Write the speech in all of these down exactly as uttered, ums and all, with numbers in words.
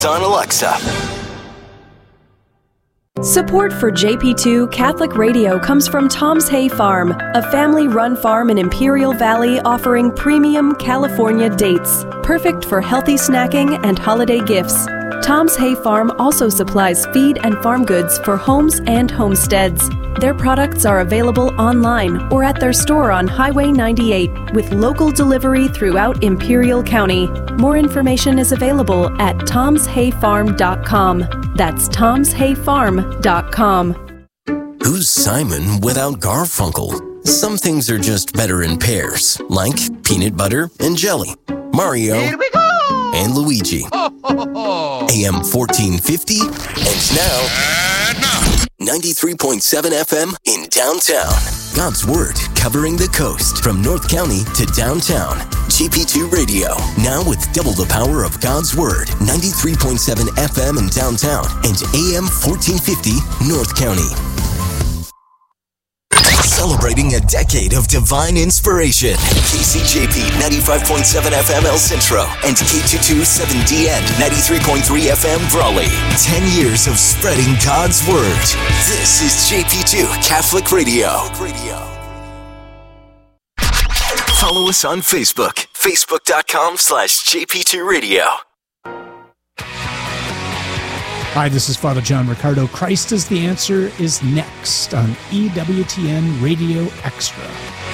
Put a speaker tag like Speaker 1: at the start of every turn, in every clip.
Speaker 1: on Alexa.
Speaker 2: Support for J P two Catholic Radio comes from Tom's Hay Farm, a family-run farm in Imperial Valley offering premium California dates, perfect for healthy snacking and holiday gifts. Tom's Hay Farm also supplies feed and farm goods for homes and homesteads. Their products are available online or at their store on Highway ninety-eight with local delivery throughout Imperial County. More information is available at toms hay farm dot com. That's toms hay farm dot com.
Speaker 1: Who's Simon without Garfunkel? Some things are just better in pairs, like peanut butter and jelly. Mario
Speaker 3: Here we go!
Speaker 1: and Luigi.
Speaker 3: Ho, ho, ho.
Speaker 1: A M fourteen fifty, and now,
Speaker 3: And now,
Speaker 1: ninety-three point seven F M in downtown. God's Word covering the coast from North County to downtown. J P two Radio, now with double the power of God's Word. ninety-three point seven F M in downtown and A M fourteen fifty North County. Celebrating a decade of divine inspiration. K C J P ninety-five point seven F M El Centro and K two twenty-seven D N ninety-three point three F M Brawley. Ten years of spreading God's Word. This is J P two Catholic Radio. Follow us on Facebook. Facebook.com slash JP2 Radio.
Speaker 4: Hi, this is Father John Riccardo. Christ is the Answer is next on E W T N Radio Extra.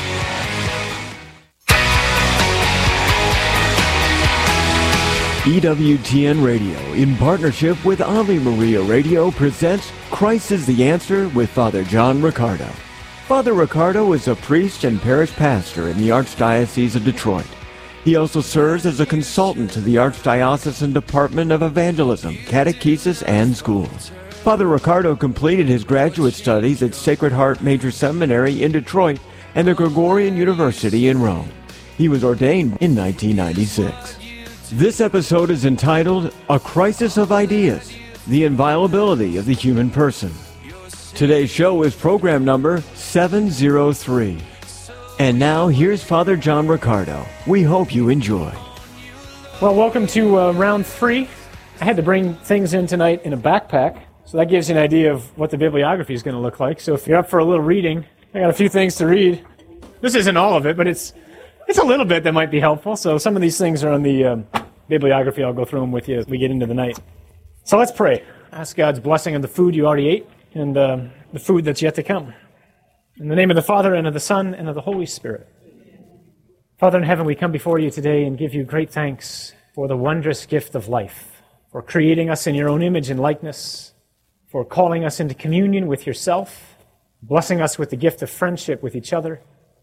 Speaker 5: E W T N Radio, in partnership with Ave Maria Radio, presents Christ is the Answer with Father John Riccardo. Father Riccardo is a priest and parish pastor in the Archdiocese of Detroit. He also serves as a consultant to the Archdiocesan Department of Evangelism, Catechesis, and Schools. Father Riccardo completed his graduate studies at Sacred Heart Major Seminary in Detroit and the Gregorian University in Rome. He was ordained in nineteen ninety-six. This episode is entitled, A Crisis of Ideas, the Inviolability of the Human Person. Today's show is program number seven oh three. And now, here's Father John Riccardo. We hope you enjoy.
Speaker 6: Well, welcome to uh, round three. I had to bring things in tonight in a backpack, so that gives you an idea of what the bibliography is going to look like. So if you're up for a little reading, I got a few things to read. This isn't all of it, but it's it's a little bit that might be helpful. So some of these things are on the um, bibliography. I'll go through them with you as we get into the night. So let's pray. Ask God's blessing on the food you already ate and uh, the food that's yet to come. In the name of the Father, and of the Son, and of the Holy Spirit. Father in heaven, we come before you today and give you great thanks for the wondrous gift of life, for creating us in your own image and likeness, for calling us into communion with yourself, blessing us with the gift of friendship with each other.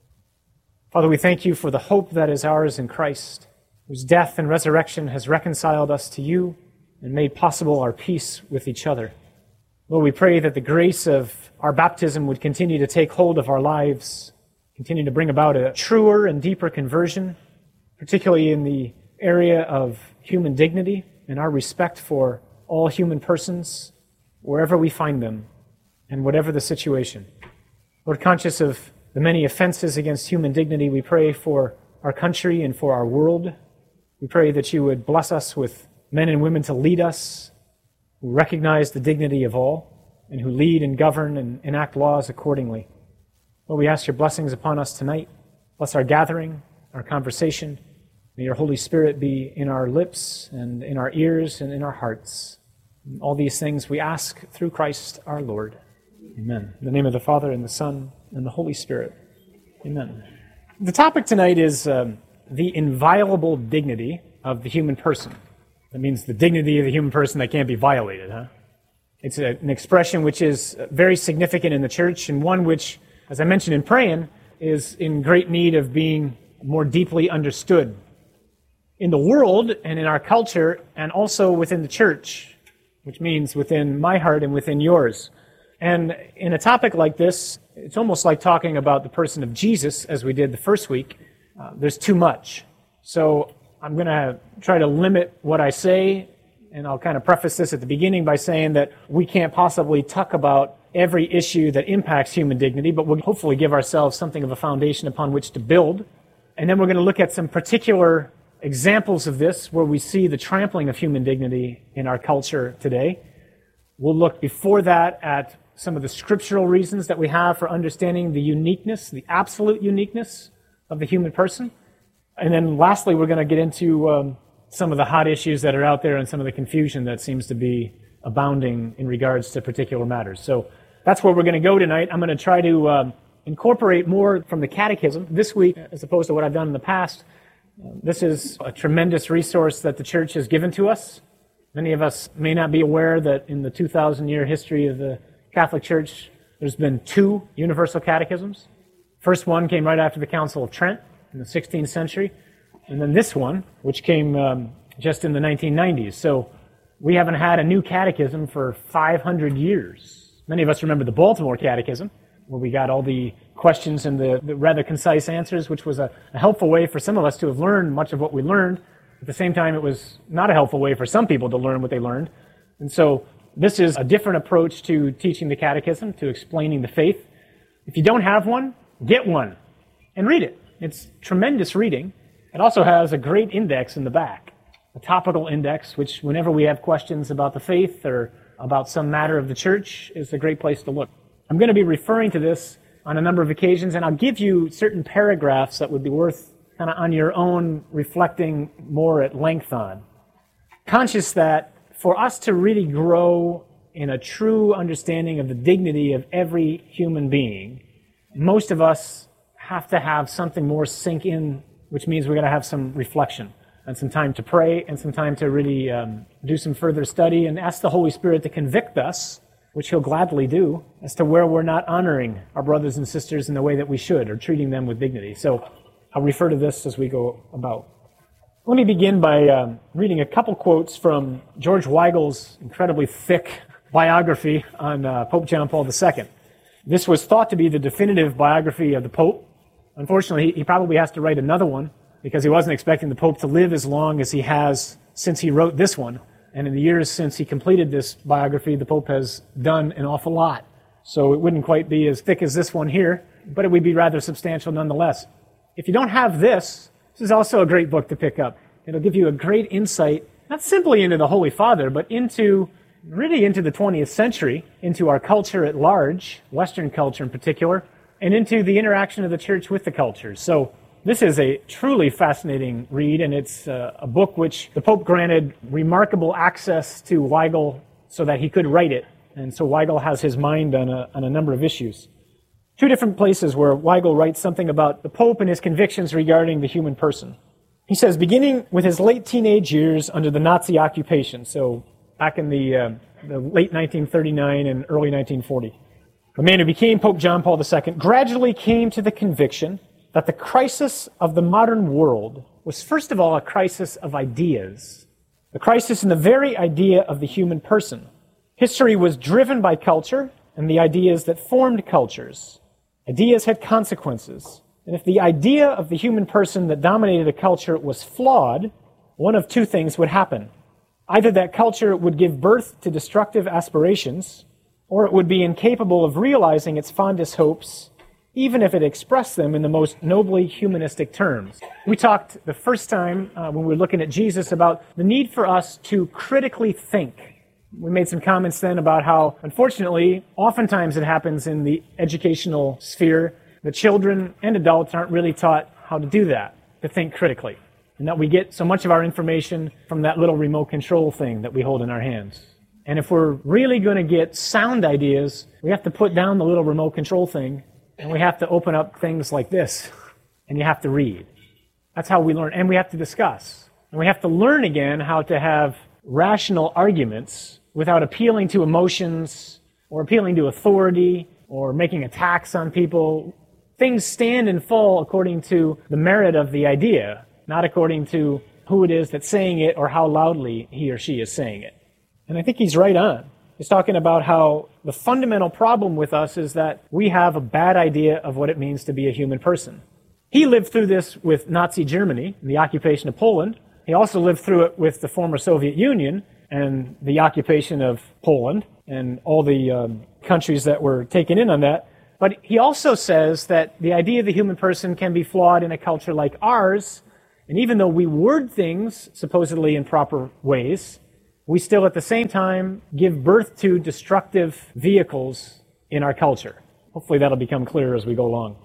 Speaker 6: Father, we thank you for the hope that is ours in Christ, whose death and resurrection has reconciled us to you and made possible our peace with each other. Lord, we pray that the grace of our baptism would continue to take hold of our lives, continue to bring about a truer and deeper conversion, particularly in the area of human dignity and our respect for all human persons, wherever we find them and whatever the situation. Lord, conscious of the many offenses against human dignity, we pray for our country and for our world. We pray that you would bless us with men and women to lead us, who recognize the dignity of all, and who lead and govern and enact laws accordingly. Lord, we ask your blessings upon us tonight. Bless our gathering, our conversation. May your Holy Spirit be in our lips and in our ears and in our hearts. And all these things we ask through Christ our Lord. Amen. In the name of the Father, and the Son, and the Holy Spirit. Amen. The topic tonight is um, the inviolable dignity of the human person. That means the dignity of the human person that can't be violated, huh? It's a, an expression which is very significant in the church, and one which, as I mentioned in praying, is in great need of being more deeply understood in the world and in our culture, and also within the church, which means within my heart and within yours. And in a topic like this, it's almost like talking about the person of Jesus, as we did the first week. Uh, there's too much. So I'm going to try to limit what I say, and I'll kind of preface this at the beginning by saying that we can't possibly talk about every issue that impacts human dignity, but we'll hopefully give ourselves something of a foundation upon which to build. And then we're going to look at some particular examples of this where we see the trampling of human dignity in our culture today. We'll look before that at some of the scriptural reasons that we have for understanding the uniqueness, the absolute uniqueness of the human person. And then lastly, we're going to get into um, some of the hot issues that are out there and some of the confusion that seems to be abounding in regards to particular matters. So that's where we're going to go tonight. I'm going to try to um, incorporate more from the Catechism this week as opposed to what I've done in the past. Uh, this is a tremendous resource that the Church has given to us. Many of us may not be aware that in the two thousand year history of the Catholic Church, there's been two universal catechisms. First one came right after the Council of Trent in the sixteenth century, and then this one, which came um, just in the nineteen nineties. So we haven't had a new catechism for five hundred years. Many of us remember the Baltimore Catechism, where we got all the questions and the, the rather concise answers, which was a, a helpful way for some of us to have learned much of what we learned. At the same time, it was not a helpful way for some people to learn what they learned. And so this is a different approach to teaching the catechism, to explaining the faith. If you don't have one, get one and read it. It's tremendous reading. It also has a great index in the back, a topical index, which whenever we have questions about the faith or about some matter of the church is a great place to look. I'm going to be referring to this on a number of occasions, and I'll give you certain paragraphs that would be worth kind of on your own reflecting more at length on. Conscious that for us to really grow in a true understanding of the dignity of every human being, most of us have to have something more sink in, which means we're going to have some reflection and some time to pray and some time to really um, do some further study and ask the Holy Spirit to convict us, which He'll gladly do, as to where we're not honoring our brothers and sisters in the way that we should or treating them with dignity. So I'll refer to this as we go about. Let me begin by um, reading a couple quotes from George Weigel's incredibly thick biography on uh, Pope John Paul the Second. This was thought to be the definitive biography of the Pope. Unfortunately, he probably has to write another one because he wasn't expecting the Pope to live as long as he has since he wrote this one. And in the years since he completed this biography, the Pope has done an awful lot. So it wouldn't quite be as thick as this one here, but it would be rather substantial nonetheless. If you don't have this, this is also a great book to pick up. It'll give you a great insight, not simply into the Holy Father, but into, really into the twentieth century, into our culture at large, Western culture in particular, and into the interaction of the Church with the culture. So this is a truly fascinating read, and it's uh, a book which the Pope granted remarkable access to Weigel so that he could write it. And so Weigel has his mind on a, on a number of issues. Two different places where Weigel writes something about the Pope and his convictions regarding the human person. He says, beginning with his late teenage years under the Nazi occupation, so back in the, uh, the late nineteen thirty-nine and early nineteen forty, the man who became Pope John Paul the Second gradually came to the conviction that the crisis of the modern world was first of all a crisis of ideas, a crisis in the very idea of the human person. History was driven by culture and the ideas that formed cultures. Ideas had consequences, and if the idea of the human person that dominated a culture was flawed, one of two things would happen. Either that culture would give birth to destructive aspirations, or it would be incapable of realizing its fondest hopes, even if it expressed them in the most nobly humanistic terms. We talked the first time uh, when we were looking at Jesus about the need for us to critically think. We made some comments then about how, unfortunately, oftentimes it happens in the educational sphere that children and adults aren't really taught how to do that, to think critically, and that we get so much of our information from that little remote control thing that we hold in our hands. And if we're really going to get sound ideas, we have to put down the little remote control thing, and we have to open up things like this, and you have to read. That's how we learn, and we have to discuss. And we have to learn again how to have rational arguments without appealing to emotions or appealing to authority or making attacks on people. Things stand and fall according to the merit of the idea, not according to who it is that's saying it or how loudly he or she is saying it. And I think he's right on. He's talking about how the fundamental problem with us is that we have a bad idea of what it means to be a human person. He lived through this with Nazi Germany and the occupation of Poland. He also lived through it with the former Soviet Union and the occupation of Poland and all the um, countries that were taken in on that. But he also says that the idea of the human person can be flawed in a culture like ours And even though we word things supposedly in proper ways, we still at the same time give birth to destructive vehicles in our culture. Hopefully that'll become clearer as we go along.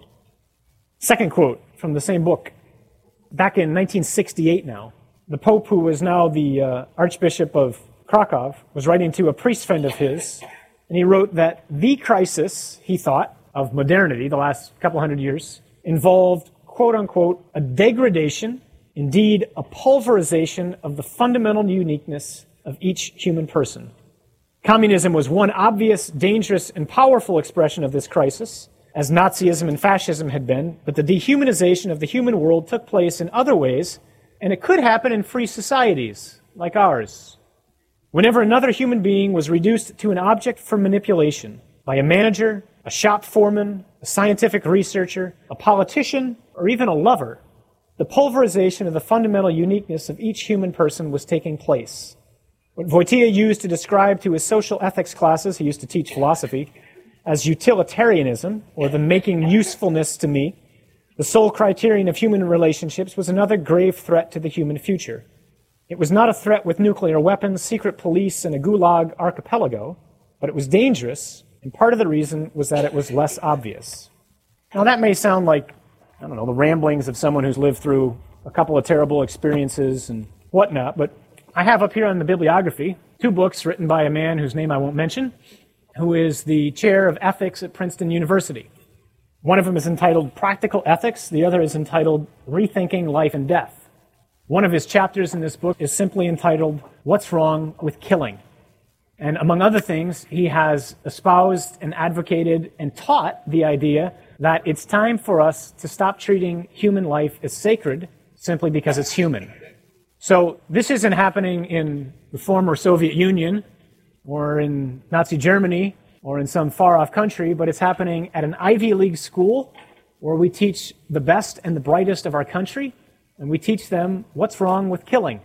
Speaker 6: Second quote from the same book. Back in nineteen sixty-eight now, the Pope, who was now the uh, Archbishop of Krakow, was writing to a priest friend of his, and he wrote that the crisis, he thought, of modernity, the last couple hundred years, involved, quote-unquote, a degradation, indeed a pulverization of the fundamental uniqueness of each human person. Communism was one obvious, dangerous, and powerful expression of this crisis, as Nazism and fascism had been, but the dehumanization of the human world took place in other ways, and it could happen in free societies like ours. Whenever another human being was reduced to an object for manipulation by a manager, a shop foreman, a scientific researcher, a politician, or even a lover, the pulverization of the fundamental uniqueness of each human person was taking place. What Wojtyła used to describe to his social ethics classes, he used to teach philosophy, as utilitarianism, or the making usefulness to me, the sole criterion of human relationships, was another grave threat to the human future. It was not a threat with nuclear weapons, secret police, and a gulag archipelago, but it was dangerous, and part of the reason was that it was less obvious. Now that may sound like, I don't know, the ramblings of someone who's lived through a couple of terrible experiences and whatnot, but I have up here on the bibliography two books written by a man whose name I won't mention, who is the chair of ethics at Princeton University. One of them is entitled Practical Ethics, the other is entitled Rethinking Life and Death. One of his chapters in this book is simply entitled, What's Wrong with Killing? And among other things, he has espoused and advocated and taught the idea that it's time for us to stop treating human life as sacred simply because it's human. So this isn't happening in the former Soviet Union or in Nazi Germany or in some far-off country, but it's happening at an Ivy League school where we teach the best and the brightest of our country, and we teach them what's wrong with killing.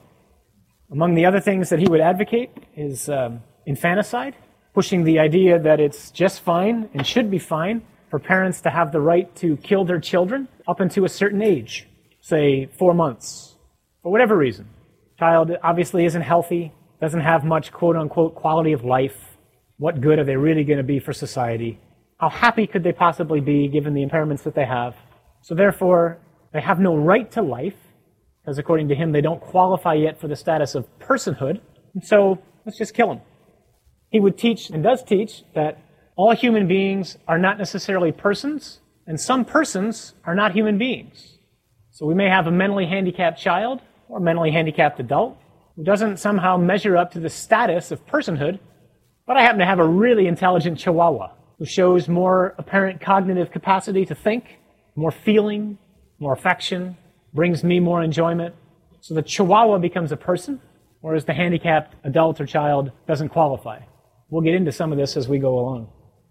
Speaker 6: Among the other things that he would advocate is um, infanticide, pushing the idea that it's just fine and should be fine for parents to have the right to kill their children up until a certain age, say four months, for whatever reason. Child obviously isn't healthy, doesn't have much quote-unquote quality of life. What good are they really going to be for society? How happy could they possibly be given the impairments that they have? So therefore, they have no right to life, because according to him, they don't qualify yet for the status of personhood, and so let's just kill them. He would teach, and does teach, that all human beings are not necessarily persons, and some persons are not human beings. So we may have a mentally handicapped child, or a mentally handicapped adult, who doesn't somehow measure up to the status of personhood, but I happen to have a really intelligent chihuahua, who shows more apparent cognitive capacity to think, more feeling, more affection, brings me more enjoyment. So the chihuahua becomes a person, whereas the handicapped adult or child doesn't qualify. We'll get into some of this as we go along.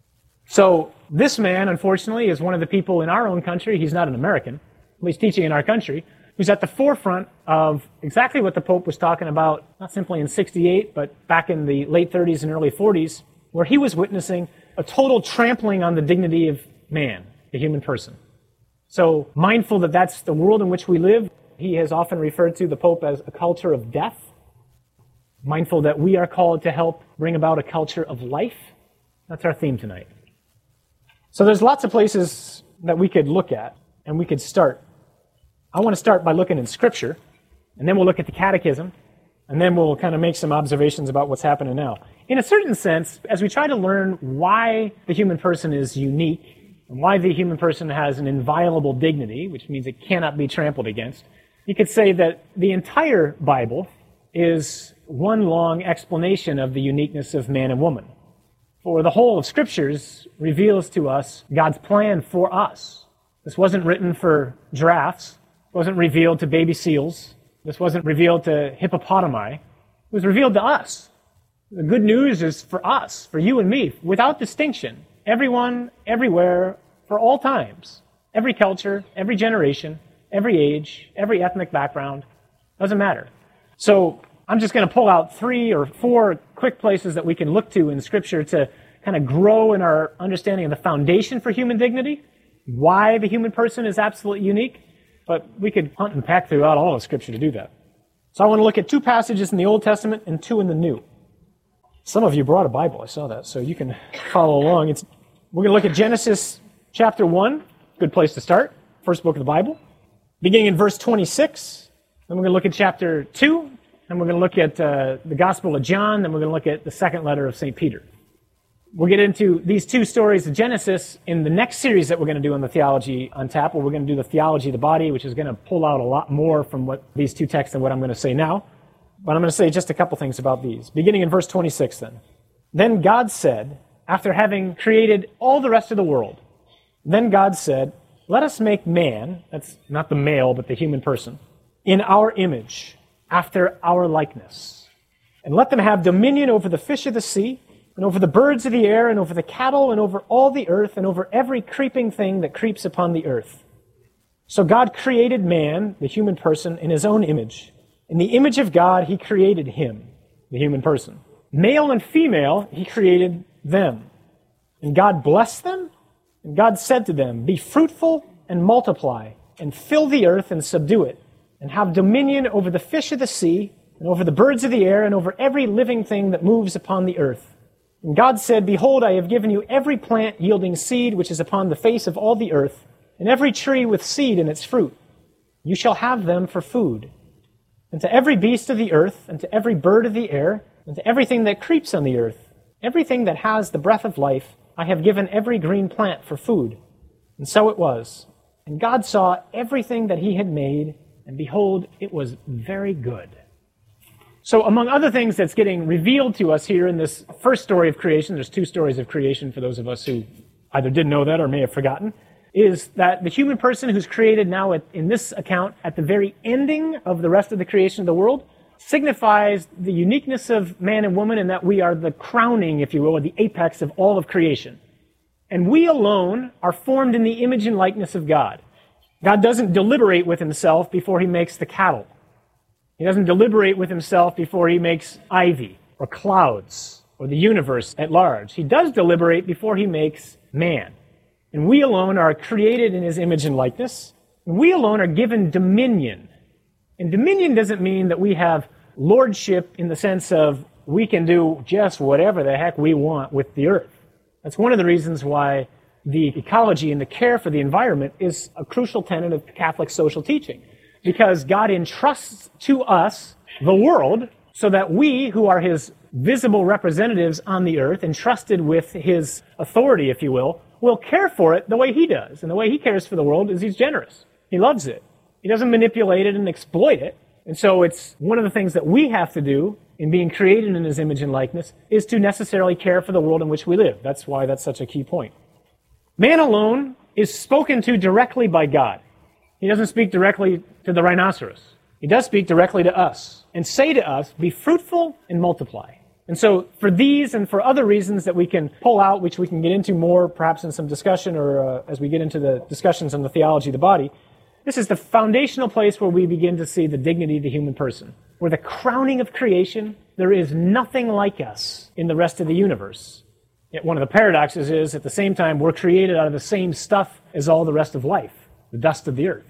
Speaker 6: So this man, unfortunately, is one of the people in our own country, he's not an American, at least teaching in our country, who's at the forefront of exactly what the Pope was talking about, not simply in sixty-eight, but back in the late thirties and early forties, where he was witnessing a total trampling on the dignity of man, the human person. So mindful that that's the world in which we live, he has often referred to the Pope as a culture of death. Mindful that we are called to help bring about a culture of life. That's our theme tonight. So there's lots of places that we could look at, and we could start. I want to start by looking in Scripture, and then we'll look at the Catechism, and then we'll kind of make some observations about what's happening now. In a certain sense, as we try to learn why the human person is unique, and why the human person has an inviolable dignity, which means it cannot be trampled against, you could say that the entire Bible is one long explanation of the uniqueness of man and woman. For the whole of Scriptures reveals to us God's plan for us. This wasn't written for giraffes. It wasn't revealed to baby seals. This wasn't revealed to hippopotami. It was revealed to us. The good news is for us, for you and me, without distinction. Everyone, everywhere, for all times. Every culture, every generation, every age, every ethnic background. Doesn't matter. So I'm just going to pull out three or four quick places that we can look to in Scripture to kind of grow in our understanding of the foundation for human dignity, why the human person is absolutely unique, but we could hunt and peck throughout all of Scripture to do that. So I want to look at two passages in the Old Testament and two in the New. Some of you brought a Bible, I saw that, so you can follow along. It's, we're going to look at Genesis chapter one, good place to start, first book of the Bible, beginning in verse twenty-six. Then we're going to look at chapter two, and we're going to look at uh, the Gospel of John, then we're going to look at the second letter of Saint Peter. We'll get into these two stories of Genesis in the next series that we're going to do on the Theology on Tap, where we're going to do the Theology of the Body, which is going to pull out a lot more from what these two texts and what I'm going to say now. But I'm going to say just a couple things about these. Beginning in verse twenty-six then. Then God said, after having created all the rest of the world, then God said, let us make man, that's not the male, but the human person, in our image, after our likeness. And let them have dominion over the fish of the sea, and over the birds of the air, and over the cattle, and over all the earth, and over every creeping thing that creeps upon the earth. So God created man, the human person, in his own image. In the image of God, he created him, the human person. Male and female, he created them. And God blessed them, and God said to them, be fruitful and multiply, and fill the earth and subdue it, and have dominion over the fish of the sea, and over the birds of the air, and over every living thing that moves upon the earth. And God said, behold, I have given you every plant yielding seed which is upon the face of all the earth, and every tree with seed in its fruit. You shall have them for food. And to every beast of the earth, and to every bird of the air, and to everything that creeps on the earth, everything that has the breath of life, I have given every green plant for food. And so it was. And God saw everything that he had made, and behold, it was very good. So among other things that's getting revealed to us here in this first story of creation, there's two stories of creation for those of us who either didn't know that or may have forgotten, is that the human person who's created now at, in this account at the very ending of the rest of the creation of the world signifies the uniqueness of man and woman in that we are the crowning, if you will, or the apex of all of creation. And we alone are formed in the image and likeness of God. God doesn't deliberate with himself before he makes the cattle. He doesn't deliberate with himself before he makes ivy or clouds or the universe at large. He does deliberate before he makes man. And we alone are created in his image and likeness. And we alone are given dominion. And dominion doesn't mean that we have lordship in the sense of we can do just whatever the heck we want with the earth. That's one of the reasons why the ecology and the care for the environment is a crucial tenet of Catholic social teaching. Because God entrusts to us the world so that we, who are his visible representatives on the earth, entrusted with his authority, if you will, will care for it the way he does. And the way he cares for the world is he's generous. He loves it. He doesn't manipulate it and exploit it. And so it's one of the things that we have to do in being created in his image and likeness is to necessarily care for the world in which we live. That's why that's such a key point. Man alone is spoken to directly by God. He doesn't speak directly to the rhinoceros. He does speak directly to us and say to us, be fruitful and multiply. And so for these and for other reasons that we can pull out, which we can get into more perhaps in some discussion or uh, as we get into the discussions on the theology of the body, this is the foundational place where we begin to see the dignity of the human person. We're the crowning of creation. There is nothing like us in the rest of the universe. Yet one of the paradoxes is, at the same time, we're created out of the same stuff as all the rest of life, the dust of the earth.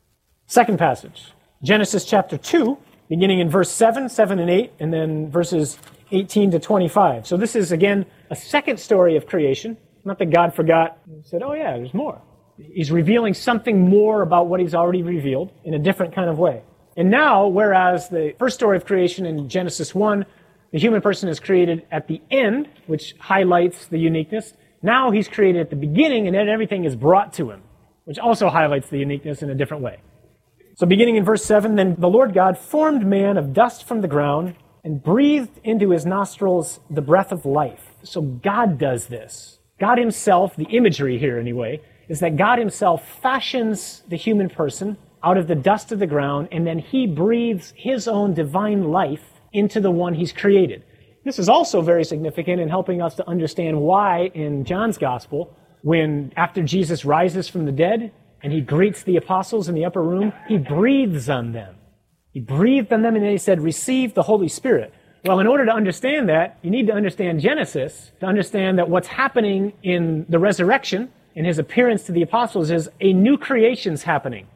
Speaker 6: Second passage, Genesis chapter two, beginning in verse seven, seven and eight, and then verses eighteen to twenty-five. So this is, again, a second story of creation. Not that God forgot and said, oh yeah, there's more. He's revealing something more about what he's already revealed in a different kind of way. And now, whereas the first story of creation in Genesis one, the human person is created at the end, which highlights the uniqueness. Now he's created at the beginning, and then everything is brought to him, which also highlights the uniqueness in a different way. So beginning in verse seven, then the Lord God formed man of dust from the ground and breathed into his nostrils the breath of life. So God does this. God himself, the imagery here anyway, is that God himself fashions the human person out of the dust of the ground, and then he breathes his own divine life into the one he's created. This is also very significant in helping us to understand why in John's gospel, when after Jesus rises from the dead and he greets the apostles in the upper room, he breathes on them. He breathed on them and then he said, receive the Holy Spirit. Well, in order to understand that, you need to understand Genesis, to understand that what's happening in the resurrection, in his appearance to the apostles, is a new creation's happening.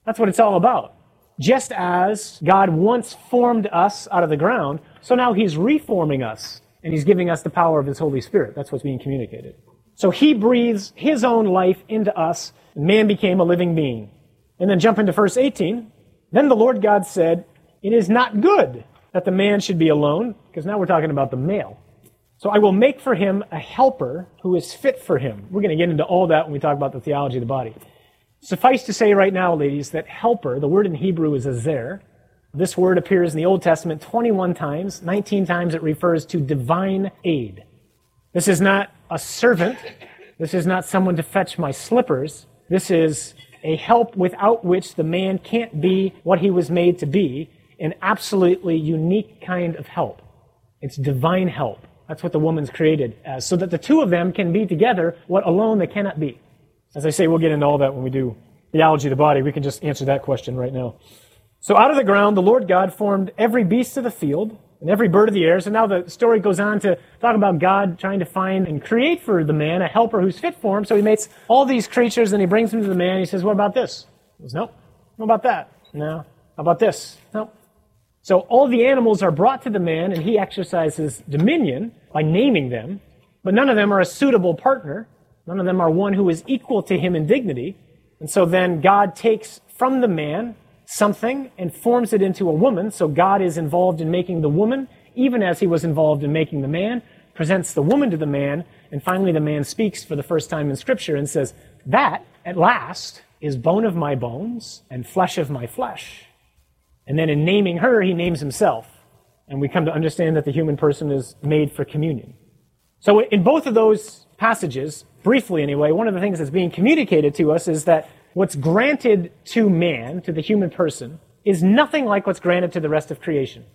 Speaker 6: That's what it's all about. Just as God once formed us out of the ground, so now he's reforming us, and he's giving us the power of his Holy Spirit. That's what's being communicated. So he breathes his own life into us, and man became a living being. And then jump into verse eighteen. Then the Lord God said, "It is not good that the man should be alone," because now we're talking about the male. "So I will make for him a helper who is fit for him." We're going to get into all that when we talk about the theology of the body. Suffice to say right now, ladies, that helper, the word in Hebrew is azer. This word appears in the Old Testament twenty-one times. nineteen times it refers to divine aid. This is not a servant. This is not someone to fetch my slippers. This is a help without which the man can't be what he was made to be, an absolutely unique kind of help. It's divine help. That's what the woman's created as, so that the two of them can be together what alone they cannot be. As I say, we'll get into all that when we do theology of the body. We can just answer that question right now. So out of the ground, the Lord God formed every beast of the field and every bird of the air. So now the story goes on to talk about God trying to find and create for the man a helper who's fit for him. So he makes all these creatures and he brings them to the man. He says, "What about this?" He goes, "Nope. What about that?" "No." "How about this?" "Nope." So all the animals are brought to the man, and he exercises dominion by naming them, but none of them are a suitable partner. None of them are one who is equal to him in dignity. And so then God takes from the man something and forms it into a woman. So God is involved in making the woman, even as he was involved in making the man, presents the woman to the man, and finally the man speaks for the first time in Scripture and says, "That, at last, is bone of my bones and flesh of my flesh." And then in naming her, he names himself. And we come to understand that the human person is made for communion. So in both of those passages, briefly anyway, one of the things that's being communicated to us is that what's granted to man, to the human person, is nothing like what's granted to the rest of creation.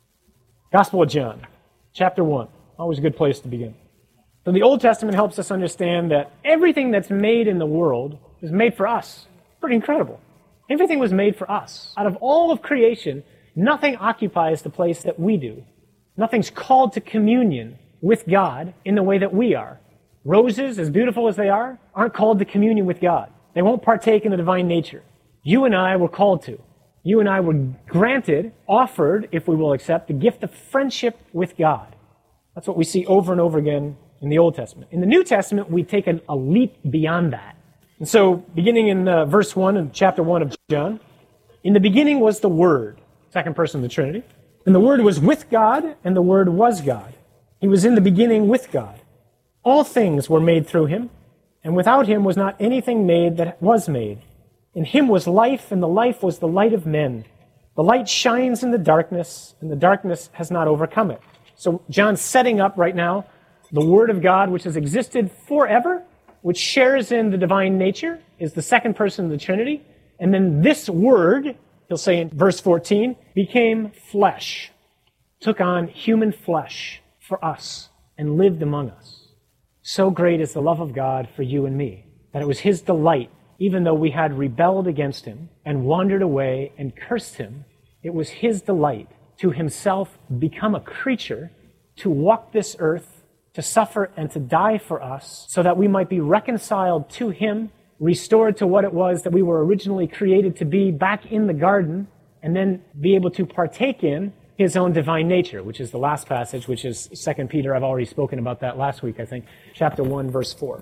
Speaker 6: Gospel of John, chapter one. Always a good place to begin. So the Old Testament helps us understand that everything that's made in the world is made for us. Pretty incredible. Everything was made for us. Out of all of creation, nothing occupies the place that we do. Nothing's called to communion with God in the way that we are. Roses, as beautiful as they are, aren't called to communion with God. They won't partake in the divine nature. You and I were called to. You and I were granted, offered, if we will accept, the gift of friendship with God. That's what we see over and over again in the Old Testament. In the New Testament, we take a, a leap beyond that. And so, beginning in uh, verse one of chapter one of John, "In the beginning was the Word," second person of the Trinity, "and the Word was with God, and the Word was God. He was in the beginning with God. All things were made through him, and without him was not anything made that was made. In him was life, and the life was the light of men. The light shines in the darkness, and the darkness has not overcome it." So John's setting up right now the Word of God, which has existed forever, which shares in the divine nature, is the second person of the Trinity. And then this Word, he'll say in verse fourteen, became flesh, took on human flesh for us, and lived among us. So great is the love of God for you and me, that it was his delight, even though we had rebelled against him and wandered away and cursed him, it was his delight to himself become a creature, to walk this earth, to suffer and to die for us, so that we might be reconciled to him, restored to what it was that we were originally created to be back in the garden, and then be able to partake in his own divine nature, which is the last passage, which is Second Peter. I've already spoken about that last week, I think, chapter one, verse four.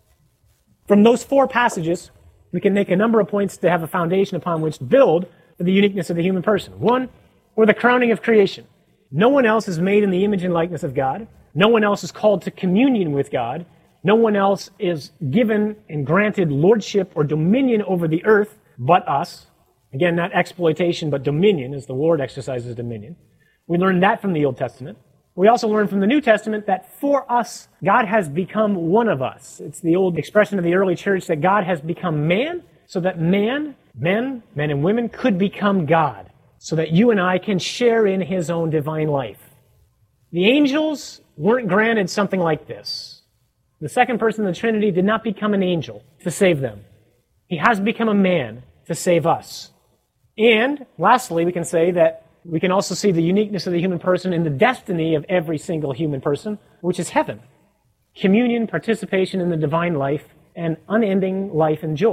Speaker 6: From those four passages, we can make a number of points to have a foundation upon which to build for the uniqueness of the human person. One, we're the crowning of creation. No one else is made in the image and likeness of God. No one else is called to communion with God. No one else is given and granted lordship or dominion over the earth but us. Again, not exploitation, but dominion, as the Lord exercises dominion. We learn that from the Old Testament. We also learn from the New Testament that for us, God has become one of us. It's the old expression of the early church that God has become man, so that man, men, men and women, could become God, so that you and I can share in his own divine life. The angels weren't granted something like this. The second person of the Trinity did not become an angel to save them. He has become a man to save us. And lastly, we can say that we can also see the uniqueness of the human person in the destiny of every single human person, which is heaven. Communion, participation in the divine life, and unending life and joy.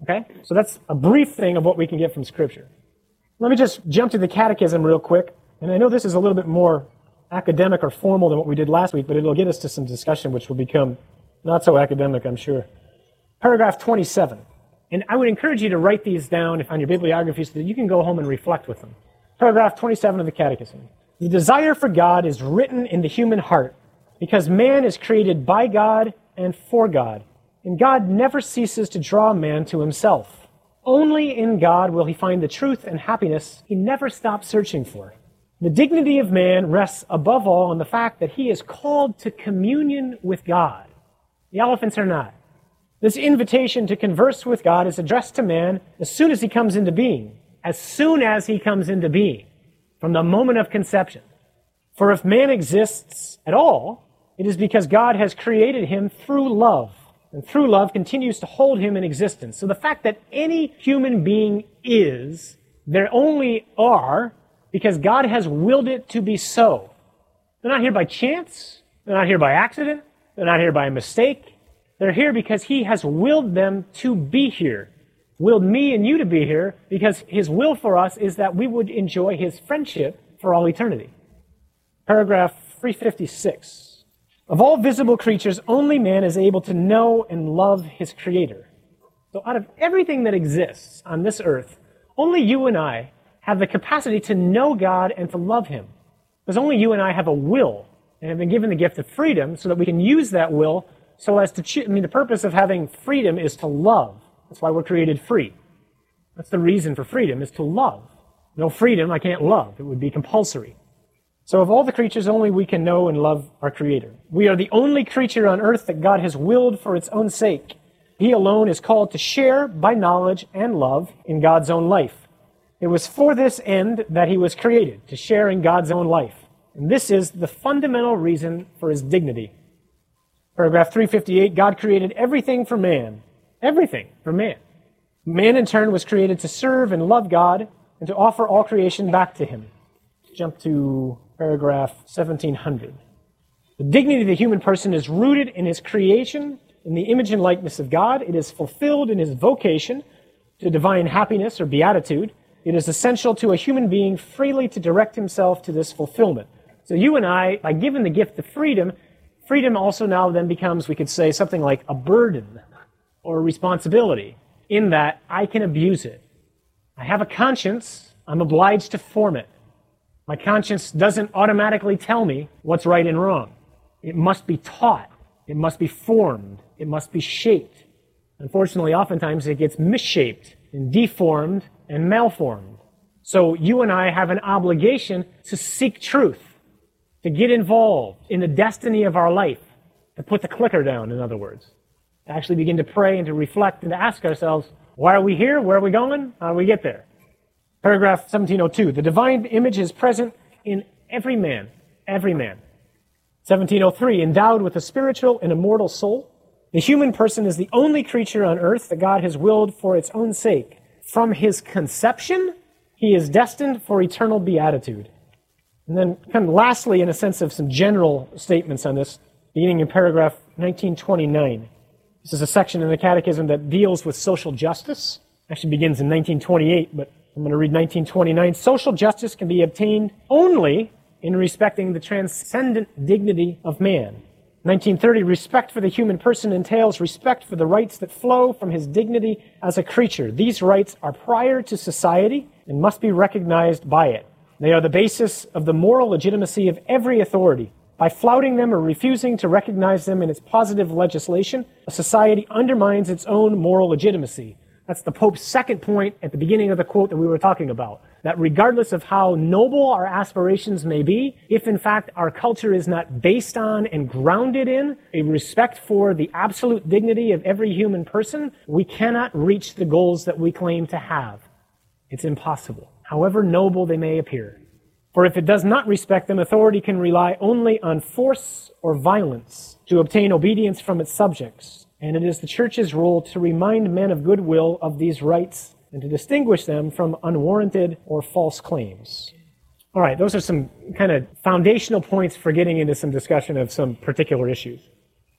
Speaker 6: Okay? So that's a brief thing of what we can get from Scripture. Let me just jump to the Catechism real quick. And I know this is a little bit more academic or formal than what we did last week, but it'll get us to some discussion which will become not so academic, I'm sure. Paragraph twenty-seven. And I would encourage you to write these down on your bibliography so that you can go home and reflect with them. Paragraph twenty-seven of the Catechism. The desire for God is written in the human heart because man is created by God and for God. And God never ceases to draw man to himself. Only in God will he find the truth and happiness he never stops searching for. The dignity of man rests above all on the fact that he is called to communion with God. The elephants are not. This invitation to converse with God is addressed to man as soon as he comes into being. As soon as he comes into being. From the moment of conception. For if man exists at all, it is because God has created him through love. And through love continues to hold him in existence. So the fact that any human being is, there only are, because God has willed it to be so. They're not here by chance. They're not here by accident. They're not here by mistake. They're here because he has willed them to be here. Willed me and you to be here because his will for us is that we would enjoy his friendship for all eternity. Paragraph three fifty-six. Of all visible creatures, only man is able to know and love his Creator. So out of everything that exists on this earth, only you and I have the capacity to know God and to love him. Because only you and I have a will and have been given the gift of freedom so that we can use that will so as to choose. I mean, the purpose of having freedom is to love. That's why we're created free. That's the reason for freedom, is to love. No freedom, I can't love. It would be compulsory. So of all the creatures, only we can know and love our Creator. We are the only creature on earth that God has willed for its own sake. He alone is called to share by knowledge and love in God's own life. It was for this end that he was created, to share in God's own life. And this is the fundamental reason for his dignity. Paragraph three fifty-eight, God created everything for man. Everything for man. Man in turn was created to serve and love God and to offer all creation back to him. Jump to paragraph seventeen hundred. The dignity of the human person is rooted in his creation, in the image and likeness of God. It is fulfilled in his vocation to divine happiness or beatitude. It is essential to a human being freely to direct himself to this fulfillment. So you and I, by giving the gift of freedom, freedom also now then becomes, we could say, something like a burden or a responsibility, in that I can abuse it. I have a conscience. I'm obliged to form it. My conscience doesn't automatically tell me what's right and wrong. It must be taught. It must be formed. It must be shaped. Unfortunately, oftentimes it gets misshaped and deformed and malformed. So you and I have an obligation to seek truth, to get involved in the destiny of our life, to put the clicker down, in other words, to actually begin to pray and to reflect and to ask ourselves, why are we here? Where are we going? How do we get there? Paragraph seventeen oh two, the divine image is present in every man, every man. seventeen oh three, endowed with a spiritual and immortal soul, the human person is the only creature on earth that God has willed for its own sake. From his conception, he is destined for eternal beatitude. And then, kind of lastly, in a sense of some general statements on this, beginning in paragraph nineteen twenty-nine. This is a section in the Catechism that deals with social justice. Actually begins in nineteen twenty-eight, but I'm going to read nineteen twenty-nine. Social justice can be obtained only in respecting the transcendent dignity of man. nineteen thirty, respect for the human person entails respect for the rights that flow from his dignity as a creature. These rights are prior to society and must be recognized by it. They are the basis of the moral legitimacy of every authority. By flouting them or refusing to recognize them in its positive legislation, a society undermines its own moral legitimacy. That's the Pope's second point at the beginning of the quote that we were talking about. That regardless of how noble our aspirations may be, if in fact our culture is not based on and grounded in a respect for the absolute dignity of every human person, we cannot reach the goals that we claim to have. It's impossible, however noble they may appear. For if it does not respect them, authority can rely only on force or violence to obtain obedience from its subjects. And it is the Church's role to remind men of goodwill of these rights and to distinguish them from unwarranted or false claims. All right, those are some kind of foundational points for getting into some discussion of some particular issues.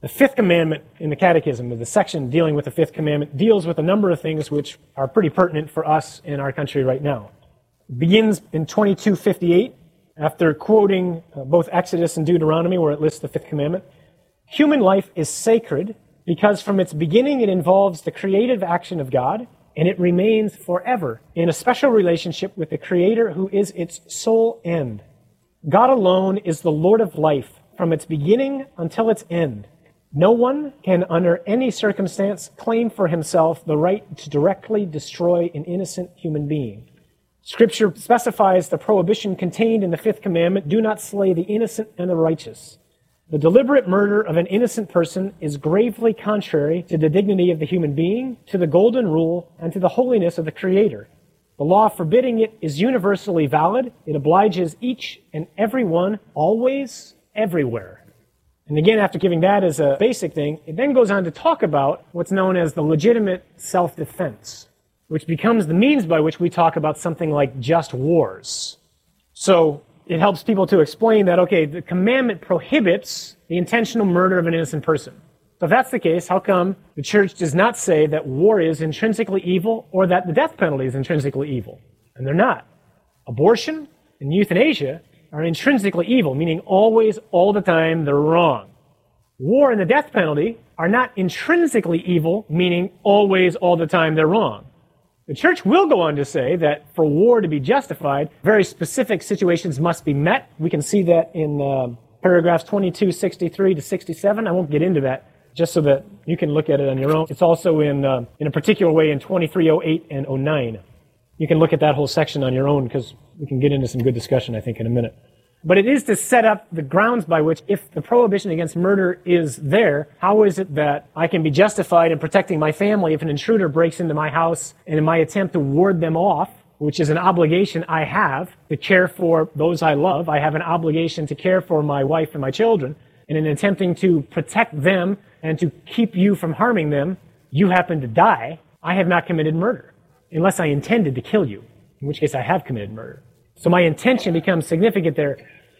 Speaker 6: The fifth commandment in the Catechism, the section dealing with the fifth commandment, deals with a number of things which are pretty pertinent for us in our country right now. It begins in twenty-two fifty-eight, after quoting uh, both Exodus and Deuteronomy, where it lists the fifth commandment. Human life is sacred because from its beginning it involves the creative action of God, and it remains forever in a special relationship with the Creator who is its sole end. God alone is the Lord of life from its beginning until its end. No one can, under any circumstance, claim for himself the right to directly destroy an innocent human being. Scripture specifies the prohibition contained in the fifth commandment, do not slay the innocent and the righteous. The deliberate murder of an innocent person is gravely contrary to the dignity of the human being, to the golden rule, and to the holiness of the Creator. The law forbidding it is universally valid. It obliges each and every one, always, everywhere. And again, after giving that as a basic thing, it then goes on to talk about what's known as the legitimate self-defense, which becomes the means by which we talk about something like just wars. So it helps people to explain that, okay, the commandment prohibits the intentional murder of an innocent person. So if that's the case, how come the church does not say that war is intrinsically evil or that the death penalty is intrinsically evil? And they're not. Abortion and euthanasia are intrinsically evil, meaning always, all the time, they're wrong. War and the death penalty are not intrinsically evil, meaning always, all the time, they're wrong. The church will go on to say that for war to be justified, very specific situations must be met. We can see that in uh, paragraphs twenty-two sixty-three to sixty-seven. I won't get into that, just so that you can look at it on your own. It's also in, uh, in a particular way in twenty-three oh eight and oh nine. You can look at that whole section on your own, because we can get into some good discussion, I think, in a minute. But it is to set up the grounds by which, if the prohibition against murder is there, how is it that I can be justified in protecting my family if an intruder breaks into my house, and in my attempt to ward them off, which is an obligation I have to care for those I love, I have an obligation to care for my wife and my children, and in attempting to protect them and to keep you from harming them, you happen to die, I have not committed murder, unless I intended to kill you, in which case I have committed murder. So my intention becomes significant there.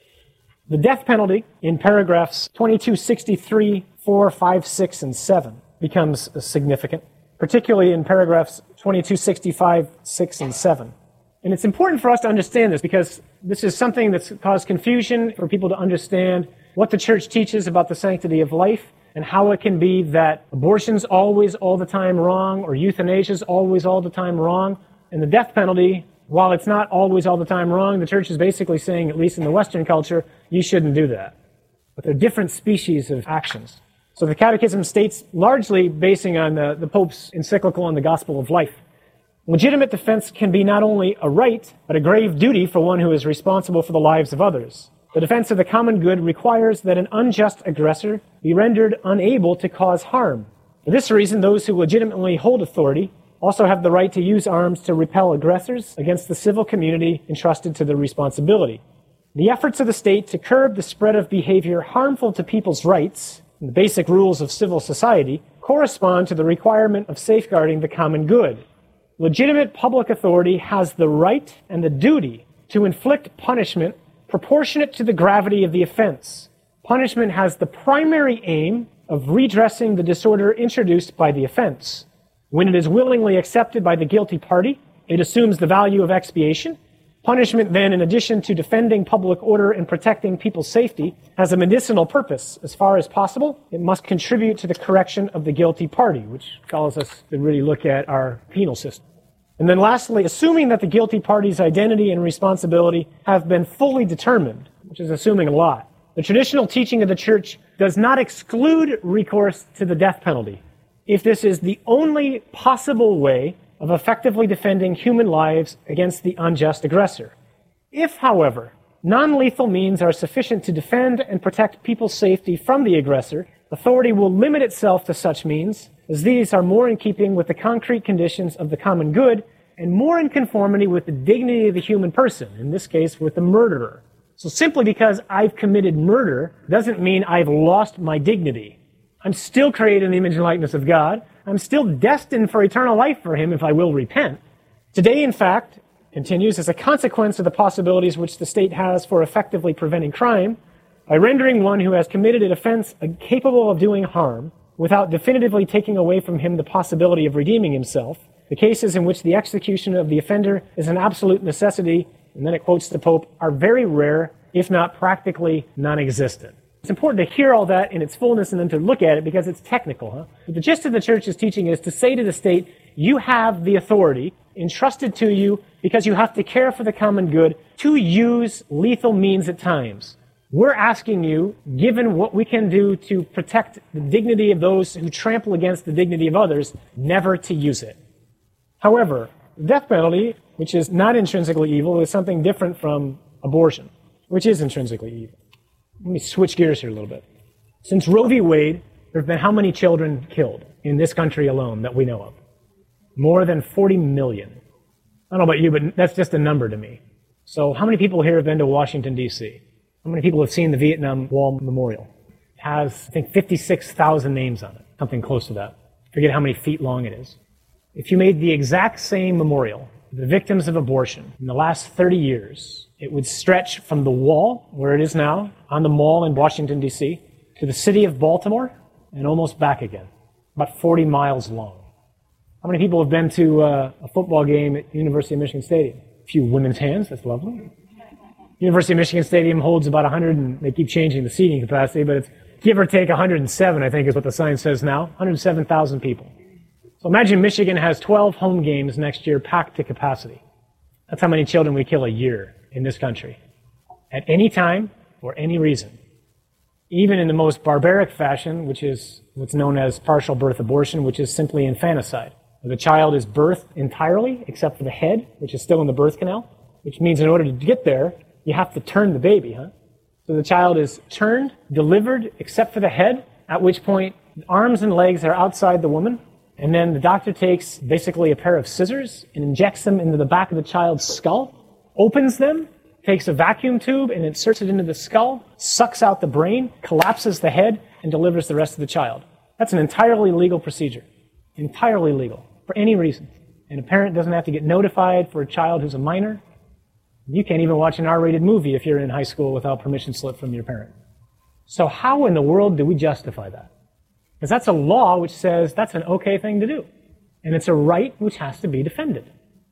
Speaker 6: The death penalty in paragraphs twenty-two sixty-three, four, five, six, and seven becomes significant, particularly in paragraphs twenty-two sixty-five, six, and seven. And it's important for us to understand this because this is something that's caused confusion for people to understand what the church teaches about the sanctity of life and how it can be that abortion's always all the time wrong or euthanasia's always all the time wrong. And the death penalty, while it's not always all the time wrong, the church is basically saying, at least in the Western culture, you shouldn't do that. But they're different species of actions. So the Catechism states, largely basing on the, the Pope's encyclical on the Gospel of Life, legitimate defense can be not only a right, but a grave duty for one who is responsible for the lives of others. The defense of the common good requires that an unjust aggressor be rendered unable to cause harm. For this reason, those who legitimately hold authority also have the right to use arms to repel aggressors against the civil community entrusted to their responsibility. The efforts of the state to curb the spread of behavior harmful to people's rights, and the basic rules of civil society, correspond to the requirement of safeguarding the common good. Legitimate public authority has the right and the duty to inflict punishment proportionate to the gravity of the offense. Punishment has the primary aim of redressing the disorder introduced by the offense. When it is willingly accepted by the guilty party, it assumes the value of expiation. Punishment then, in addition to defending public order and protecting people's safety, has a medicinal purpose. As far as possible, it must contribute to the correction of the guilty party, which calls us to really look at our penal system. And then lastly, assuming that the guilty party's identity and responsibility have been fully determined, which is assuming a lot, the traditional teaching of the Church does not exclude recourse to the death penalty, if this is the only possible way of effectively defending human lives against the unjust aggressor. If, however, non-lethal means are sufficient to defend and protect people's safety from the aggressor, authority will limit itself to such means, as these are more in keeping with the concrete conditions of the common good and more in conformity with the dignity of the human person, in this case with the murderer. So simply because I've committed murder doesn't mean I've lost my dignity. I'm still created in the image and likeness of God. I'm still destined for eternal life for Him if I will repent. Today, in fact, continues, as a consequence of the possibilities which the state has for effectively preventing crime, by rendering one who has committed an offense capable of doing harm without definitively taking away from him the possibility of redeeming himself, the cases in which the execution of the offender is an absolute necessity, and then it quotes the Pope, are very rare, if not practically non-existent. It's important to hear all that in its fullness and then to look at it because it's technical. Huh? But the gist of the church's teaching is to say to the state, you have the authority entrusted to you because you have to care for the common good to use lethal means at times. We're asking you, given what we can do to protect the dignity of those who trample against the dignity of others, never to use it. However, the death penalty, which is not intrinsically evil, is something different from abortion, which is intrinsically evil. Let me switch gears here a little bit. Since Roe v. Wade, there have been how many children killed in this country alone that we know of? More than forty million. I don't know about you, but that's just a number to me. So how many people here have been to Washington, D C? How many people have seen the Vietnam Wall Memorial? It has, I think, fifty-six thousand names on it, something close to that. I forget how many feet long it is. If you made the exact same memorial, the victims of abortion, in the last thirty years, it would stretch from the wall, where it is now, on the mall in Washington, D C, to the city of Baltimore, and almost back again, about forty miles long. How many people have been to uh, a football game at University of Michigan Stadium? A few women's hands, that's lovely. University of Michigan Stadium holds about one hundred, and they keep changing the seating capacity, but it's give or take one hundred seven, I think is what the sign says now, one hundred seven thousand people. So imagine Michigan has twelve home games next year packed to capacity. That's how many children we kill a year in this country. At any time, for any reason. Even in the most barbaric fashion, which is what's known as partial birth abortion, which is simply infanticide. The child is birthed entirely, except for the head, which is still in the birth canal, which means in order to get there, you have to turn the baby, huh? So the child is turned, delivered, except for the head, at which point arms and legs are outside the woman, and then the doctor takes basically a pair of scissors and injects them into the back of the child's skull, opens them, takes a vacuum tube and inserts it into the skull, sucks out the brain, collapses the head, and delivers the rest of the child. That's an entirely legal procedure. Entirely legal, for any reason. And a parent doesn't have to get notified for a child who's a minor. You can't even watch an R-rated movie if you're in high school without permission slip from your parent. So how in the world do we justify that? Because that's a law which says that's an okay thing to do. And it's a right which has to be defended.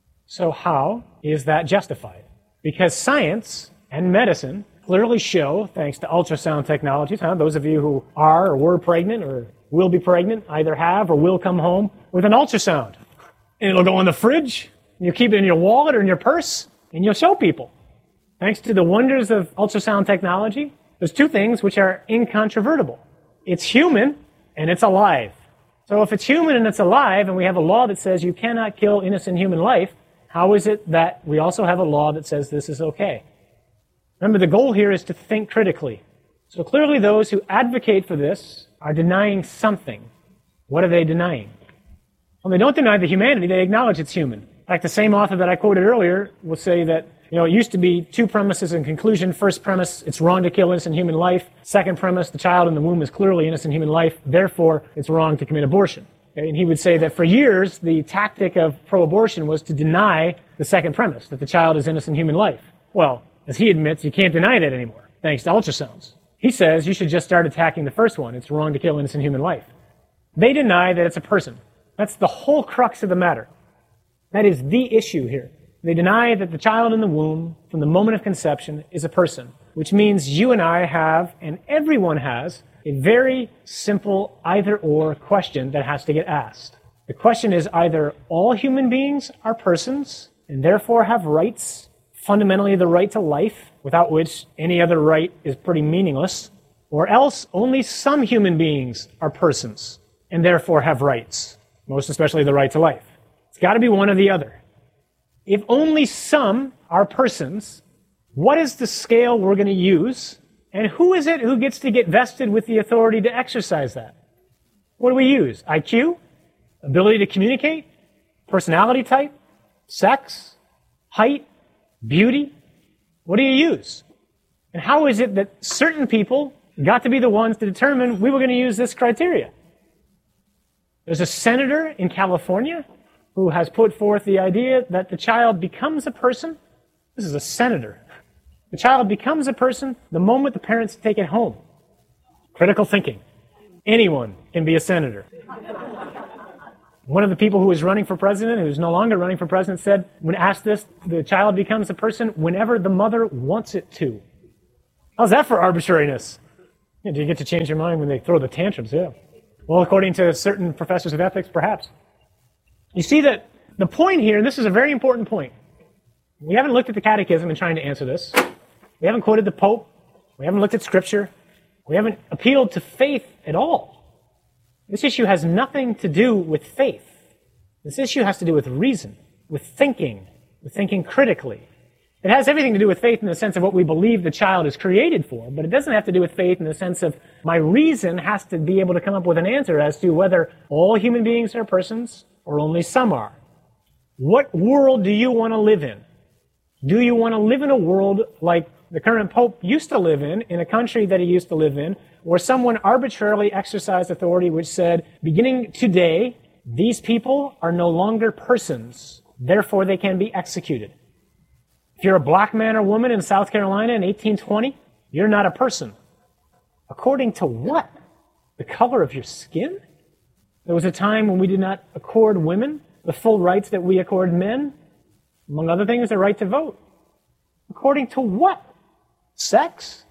Speaker 6: So how is that justified? Because science and medicine clearly show, thanks to ultrasound technologies, huh, those of you who are or were pregnant or will be pregnant either have or will come home with an ultrasound. And it'll go in the fridge, and you'll keep it in your wallet or in your purse, and you'll show people. Thanks to the wonders of ultrasound technology, there's two things which are incontrovertible. It's human, and it's alive. So if it's human and it's alive, and we have a law that says you cannot kill innocent human life, how is it that we also have a law that says this is okay? Remember, the goal here is to think critically. So clearly those who advocate for this are denying something. What are they denying? Well, they don't deny the humanity, they acknowledge it's human. In fact, the same author that I quoted earlier will say that, you know, it used to be two premises in conclusion. First premise, it's wrong to kill innocent human life. Second premise, the child in the womb is clearly innocent human life. Therefore, it's wrong to commit abortion. Okay? And he would say that for years, the tactic of pro-abortion was to deny the second premise, that the child is innocent human life. Well, as he admits, you can't deny that anymore, thanks to ultrasounds. He says you should just start attacking the first one. It's wrong to kill innocent human life. They deny that it's a person. That's the whole crux of the matter. That is the issue here. They deny that the child in the womb, from the moment of conception, is a person, which means you and I have, and everyone has, a very simple either-or question that has to get asked. The question is either all human beings are persons and therefore have rights, fundamentally the right to life, without which any other right is pretty meaningless, or else only some human beings are persons and therefore have rights, most especially the right to life. It's got to be one or the other. If only some are persons, what is the scale we're going to use, and who is it who gets to get vested with the authority to exercise that? What do we use? I Q? Ability to communicate? Personality type? Sex? Height? Beauty? What do you use? And how is it that certain people got to be the ones to determine we were going to use this criteria? There's a senator in California who has put forth the idea that the child becomes a person. This is a senator. The child becomes a person the moment the parents take it home. Critical thinking. Anyone can be a senator. One of the people who was running for president, who's no longer running for president, said, when asked this, the child becomes a person whenever the mother wants it to. How's that for arbitrariness? Yeah, do you get to change your mind when they throw the tantrums? Yeah. Well, according to certain professors of ethics, perhaps. You see that the point here, and this is a very important point, we haven't looked at the Catechism in trying to answer this. We haven't quoted the Pope. We haven't looked at Scripture. We haven't appealed to faith at all. This issue has nothing to do with faith. This issue has to do with reason, with thinking, with thinking critically. It has everything to do with faith in the sense of what we believe the child is created for, but it doesn't have to do with faith in the sense of my reason has to be able to come up with an answer as to whether all human beings are persons or only some are. What world do you want to live in? Do you want to live in a world like the current Pope used to live in, in a country that he used to live in, where someone arbitrarily exercised authority which said, beginning today, these people are no longer persons, therefore they can be executed. If you're a black man or woman in South Carolina in eighteen twenty, you're not a person. According to what? The color of your skin? There was a time when we did not accord women the full rights that we accord men, among other things, the right to vote. According to what? Sex?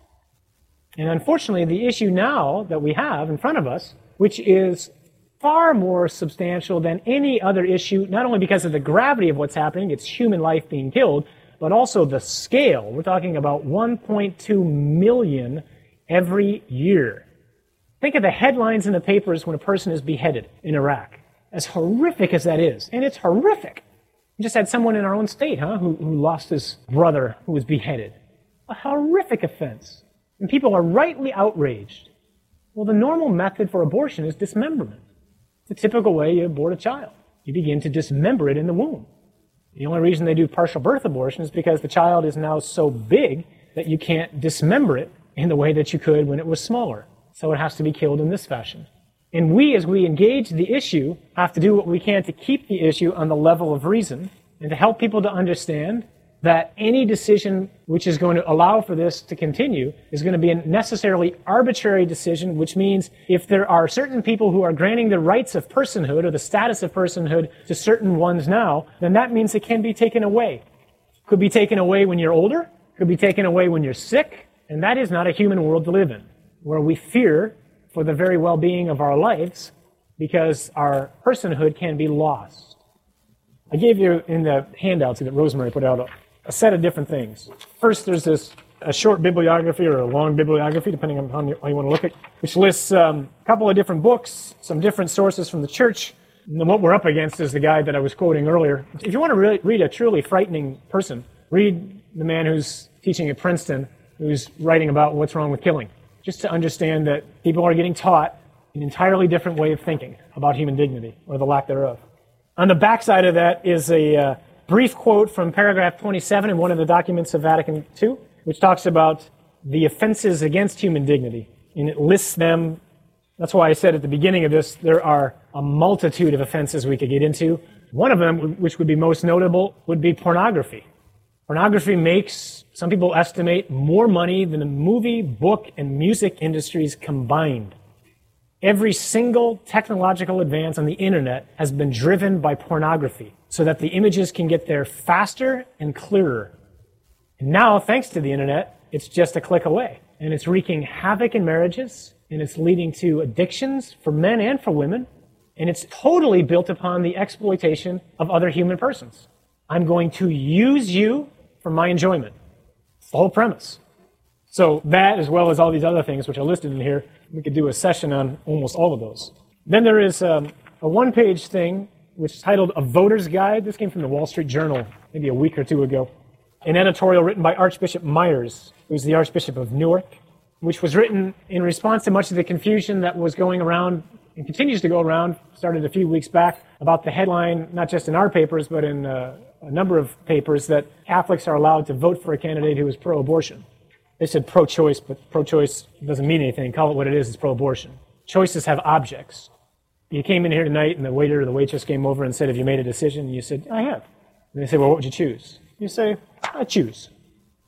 Speaker 6: And unfortunately, the issue now that we have in front of us, which is far more substantial than any other issue, not only because of the gravity of what's happening, it's human life being killed, but also the scale. We're talking about one point two million every year. Think of the headlines in the papers when a person is beheaded in Iraq. As horrific as that is, and it's horrific. We just had someone in our own state, huh, who, who lost his brother who was beheaded. A horrific offense. And people are rightly outraged. Well, the normal method for abortion is dismemberment. It's a typical way you abort a child. You begin to dismember it in the womb. The only reason they do partial birth abortion is because the child is now so big that you can't dismember it in the way that you could when it was smaller. So it has to be killed in this fashion. And we, as we engage the issue, have to do what we can to keep the issue on the level of reason and to help people to understand that any decision which is going to allow for this to continue is going to be a necessarily arbitrary decision, which means if there are certain people who are granting the rights of personhood or the status of personhood to certain ones now, then that means it can be taken away. Could be taken away when you're older, could be taken away when you're sick, and that is not a human world to live in, where we fear for the very well-being of our lives because our personhood can be lost. I gave you in the handouts that Rosemary put out a, a set of different things. First, there's this a short bibliography or a long bibliography, depending on how you, how you want to look at it, which lists um, a couple of different books, some different sources from the church. And then what we're up against is the guy that I was quoting earlier. If you want to really read a truly frightening person, read the man who's teaching at Princeton, who's writing about what's wrong with killing. Just to understand that people are getting taught an entirely different way of thinking about human dignity, or the lack thereof. On the backside of that is a uh, brief quote from paragraph twenty-seven in one of the documents of Vatican Two, which talks about the offenses against human dignity. And it lists them. That's why I said at the beginning of this, there are a multitude of offenses we could get into. One of them, which would be most notable, would be pornography. Pornography makes, some people estimate, more money than the movie, book, and music industries combined. Every single technological advance on the internet has been driven by pornography so that the images can get there faster and clearer. And now, thanks to the internet, it's just a click away. And it's wreaking havoc in marriages, and it's leading to addictions for men and for women, and it's totally built upon the exploitation of other human persons. I'm going to use you for my enjoyment. It's the whole premise. So that, as well as all these other things which are listed in here, we could do a session on almost all of those. Then there is um, a one-page thing which is titled A Voter's Guide. This came from the Wall Street Journal maybe a week or two ago. An editorial written by Archbishop Myers, who's the Archbishop of Newark, which was written in response to much of the confusion that was going around and continues to go around, started a few weeks back, about the headline, not just in our papers, but in uh, a number of papers, that Catholics are allowed to vote for a candidate who is pro-abortion. They said pro-choice, but pro-choice doesn't mean anything. Call it what it is, it's pro-abortion. Choices have objects. You came in here tonight and the waiter or the waitress came over and said, have you made a decision? And you said, I have. And they say, well, what would you choose? You say, I choose.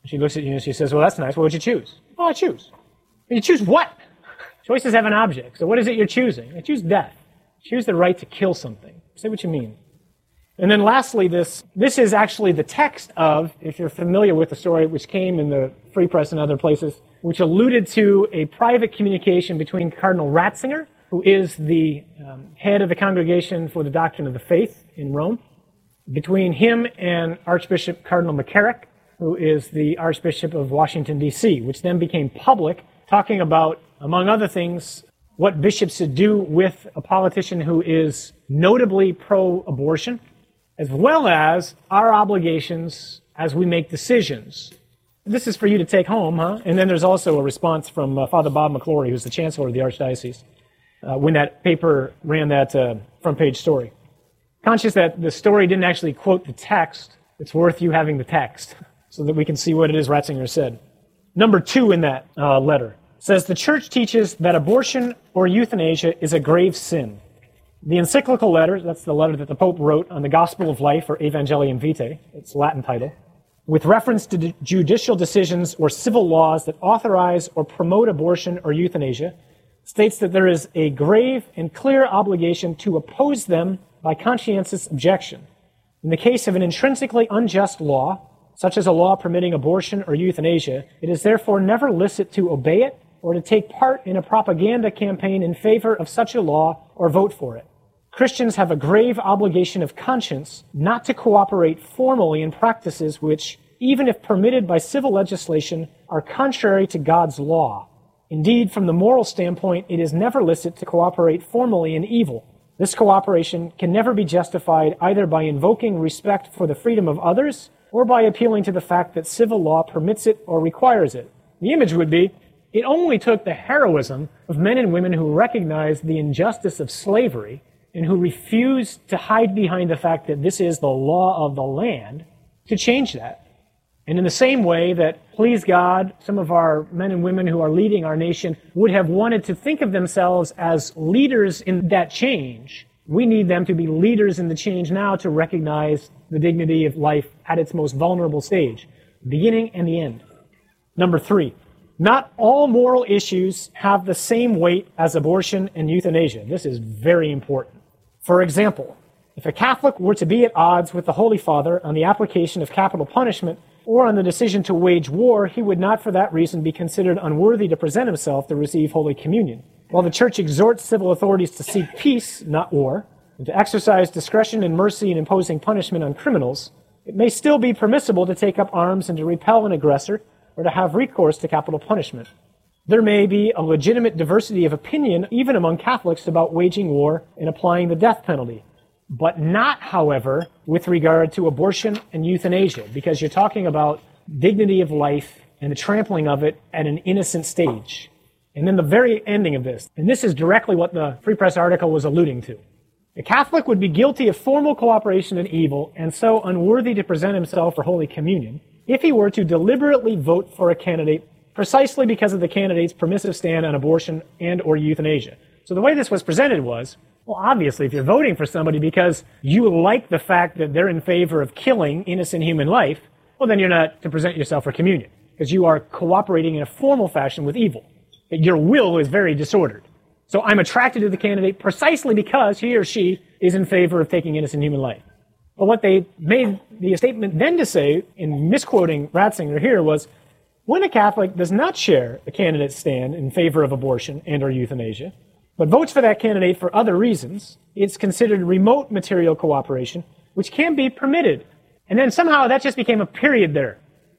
Speaker 6: She looks at you and she says, well, that's nice. What would you choose? Oh, I choose. You choose what? Choices have an object. So what is it you're choosing? I choose death. Choose the right to kill something. Say what you mean. And then lastly, this this is actually the text of, if you're familiar with the story, which came in the Free Press and other places, which alluded to a private communication between Cardinal Ratzinger, who is the um, head of the Congregation for the Doctrine of the Faith in Rome, between him and Archbishop Cardinal McCarrick, who is the Archbishop of Washington, D C, which then became public, talking about, among other things, what bishops should do with a politician who is notably pro-abortion, as well as our obligations as we make decisions. This is for you to take home, huh? And then there's also a response from uh, Father Bob McClory, who's the Chancellor of the Archdiocese, uh, when that paper ran that uh, front-page story. Conscious that the story didn't actually quote the text, it's worth you having the text so that we can see what it is Ratzinger said. Number two in that uh, letter says, the Church teaches that abortion or euthanasia is a grave sin. The encyclical letter, that's the letter that the Pope wrote on the Gospel of Life, or Evangelium Vitae, its Latin title, with reference to d- judicial decisions or civil laws that authorize or promote abortion or euthanasia, states that there is a grave and clear obligation to oppose them by conscientious objection. In the case of an intrinsically unjust law, such as a law permitting abortion or euthanasia, it is therefore never licit to obey it or to take part in a propaganda campaign in favor of such a law or vote for it. Christians have a grave obligation of conscience not to cooperate formally in practices which, even if permitted by civil legislation, are contrary to God's law. Indeed, from the moral standpoint, it is never licit to cooperate formally in evil. This cooperation can never be justified either by invoking respect for the freedom of others or by appealing to the fact that civil law permits it or requires it. The image would be, it only took the heroism of men and women who recognized the injustice of slavery and who refused to hide behind the fact that this is the law of the land to change that. And in the same way that, please God, some of our men and women who are leading our nation would have wanted to think of themselves as leaders in that change, we need them to be leaders in the change now to recognize the dignity of life at its most vulnerable stage, beginning and the end. Number three, not all moral issues have the same weight as abortion and euthanasia. This is very important. For example, if a Catholic were to be at odds with the Holy Father on the application of capital punishment or on the decision to wage war, he would not for that reason be considered unworthy to present himself to receive Holy Communion. While the Church exhorts civil authorities to seek peace, not war, and to exercise discretion and mercy in imposing punishment on criminals, it may still be permissible to take up arms and to repel an aggressor or to have recourse to capital punishment. There may be a legitimate diversity of opinion, even among Catholics, about waging war and applying the death penalty, but not, however, with regard to abortion and euthanasia, because you're talking about dignity of life and the trampling of it at an innocent stage. And then the very ending of this, and this is directly what the Free Press article was alluding to. A Catholic would be guilty of formal cooperation in evil and so unworthy to present himself for Holy Communion if he were to deliberately vote for a candidate precisely because of the candidate's permissive stand on abortion and or euthanasia. So the way this was presented was, well, obviously, if you're voting for somebody because you like the fact that they're in favor of killing innocent human life, well, then you're not to present yourself for communion, because you are cooperating in a formal fashion with evil. Your will is very disordered. So I'm attracted to the candidate precisely because he or she is in favor of taking innocent human life. But what they made the statement then to say, in misquoting Ratzinger here, was, when a Catholic does not share a candidate's stand in favor of abortion and or euthanasia, but votes for that candidate for other reasons, it's considered remote material cooperation, which can be permitted. And then somehow that just became a period there.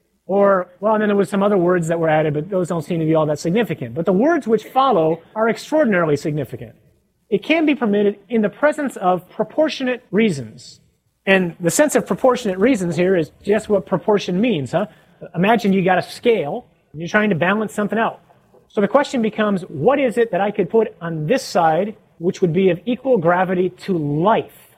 Speaker 6: Or, well, and then there was some other words that were added, but those don't seem to be all that significant. But the words which follow are extraordinarily significant. It can be permitted in the presence of proportionate reasons. And the sense of proportionate reasons here is just what proportion means, huh? Imagine you got a scale, and you're trying to balance something out. So the question becomes, what is it that I could put on this side, which would be of equal gravity to life?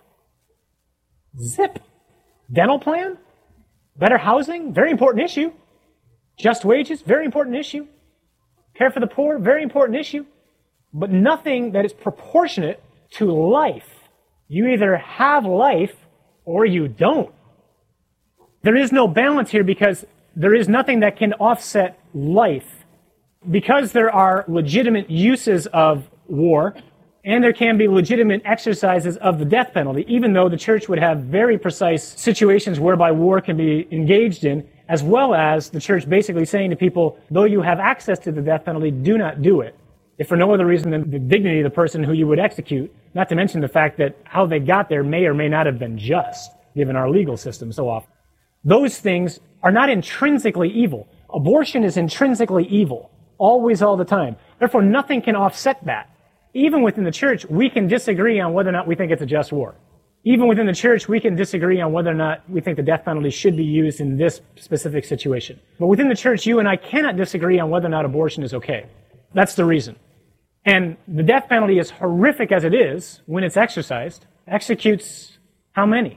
Speaker 6: Zip. Dental plan? Better housing? Very important issue. Just wages? Very important issue. Care for the poor? Very important issue. But nothing that is proportionate to life. You either have life or you don't. There is no balance here because there is nothing that can offset life. Because there are legitimate uses of war, and there can be legitimate exercises of the death penalty, even though the church would have very precise situations whereby war can be engaged in, as well as the church basically saying to people, though you have access to the death penalty, do not do it, if for no other reason than the dignity of the person who you would execute, not to mention the fact that how they got there may or may not have been just, given our legal system so often. Those things are not intrinsically evil. Abortion is intrinsically evil, always, all the time. Therefore, nothing can offset that. Even within the church, we can disagree on whether or not we think it's a just war. Even within the church, we can disagree on whether or not we think the death penalty should be used in this specific situation. But within the church, you and I cannot disagree on whether or not abortion is okay. That's the reason. And the death penalty, as horrific as it is when it's exercised, executes how many?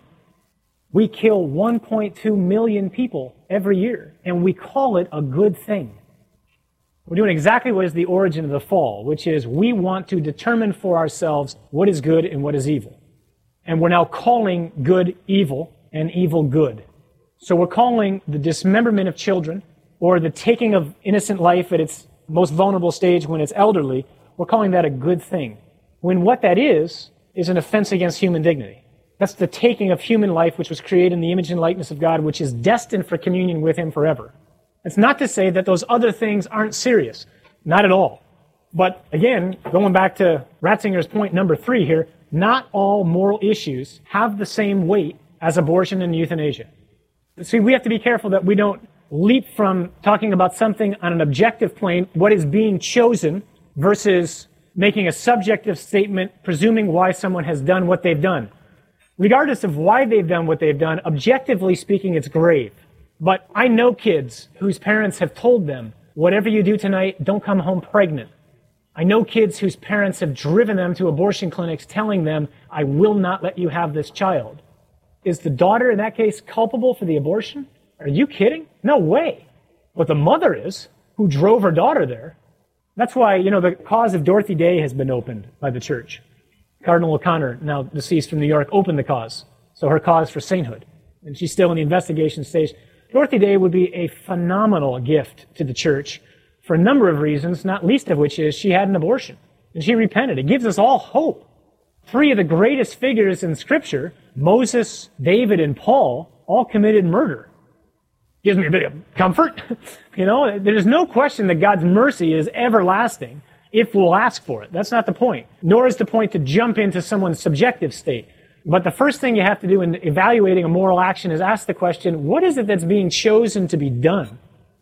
Speaker 6: We kill one point two million people every year, and we call it a good thing. We're doing exactly what is the origin of the fall, which is we want to determine for ourselves what is good and what is evil. And we're now calling good evil and evil good. So we're calling the dismemberment of children, or the taking of innocent life at its most vulnerable stage when it's elderly, we're calling that a good thing. When what that is, is an offense against human dignity. That's the taking of human life, which was created in the image and likeness of God, which is destined for communion with Him forever. It's not to say that those other things aren't serious. Not at all. But again, going back to Ratzinger's point number three here, not all moral issues have the same weight as abortion and euthanasia. See, we have to be careful that we don't leap from talking about something on an objective plane, what is being chosen, versus making a subjective statement, presuming why someone has done what they've done. Regardless of why they've done what they've done, objectively speaking, it's grave. But I know kids whose parents have told them, whatever you do tonight, don't come home pregnant. I know kids whose parents have driven them to abortion clinics telling them, I will not let you have this child. Is the daughter, in that case, culpable for the abortion? Are you kidding? No way. But the mother is, who drove her daughter there. That's why, you know, the cause of Dorothy Day has been opened by the church. Cardinal O'Connor, now deceased from New York, opened the cause. So her cause for sainthood. And she's still in the investigation stage. Dorothy Day would be a phenomenal gift to the church for a number of reasons, not least of which is she had an abortion. And she repented. It gives us all hope. Three of the greatest figures in Scripture, Moses, David, and Paul, all committed murder. Gives me a bit of comfort. You know, there's no question that God's mercy is everlasting if we'll ask for it. That's not the point. Nor is the point to jump into someone's subjective state. But the first thing you have to do in evaluating a moral action is ask the question, what is it that's being chosen to be done?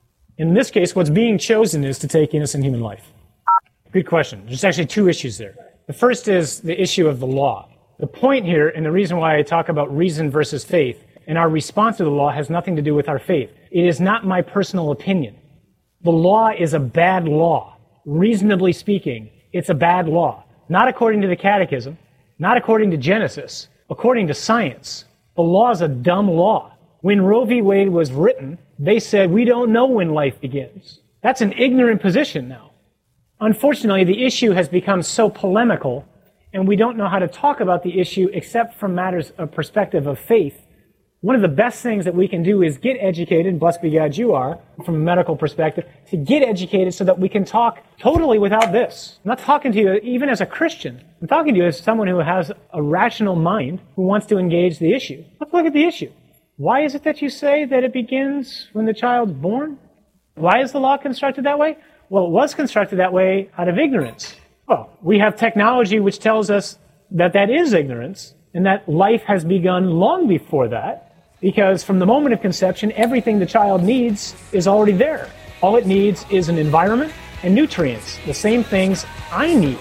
Speaker 6: In this case, what's being chosen is to take innocent human life. Good question. There's actually two issues there. The first is the issue of the law. The point here, and the reason why I talk about reason versus faith, and our response to the law has nothing to do with our faith. It is not my personal opinion. The law is a bad law. Reasonably speaking, it's a bad law. Not according to the Catechism, not according to Genesis, according to science. The law is a dumb law. When Roe v. Wade was written, they said, we don't know when life begins. That's an ignorant position now. Unfortunately, the issue has become so polemical, and we don't know how to talk about the issue except from matters of perspective of faith. One of the best things that we can do is get educated, blessed be God you are, from a medical perspective, to get educated so that we can talk totally without this. I'm not talking to you even as a Christian. I'm talking to you as someone who has a rational mind who wants to engage the issue. Let's look at the issue. Why is it that you say that it begins when the child's born? Why is the law constructed that way? Well, it was constructed that way out of ignorance. Well, we have technology which tells us that that is ignorance, and that life has begun long before that, because from the moment of conception, everything the child needs is already there. All it needs is an environment and nutrients, the same things I need.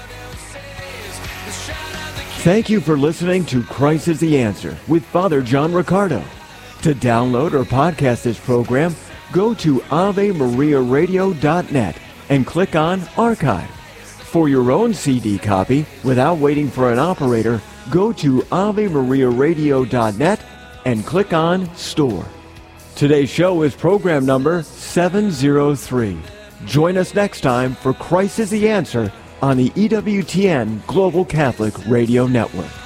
Speaker 5: Thank you for listening to Christ is the Answer with Father John Riccardo. To download or podcast this program, go to ave maria radio dot net and click on Archive. For your own C D copy, without waiting for an operator, go to ave maria radio dot net and click on Store. Today's show is program number seven oh three. Join us next time for Christ is the Answer on the E W T N Global Catholic Radio Network.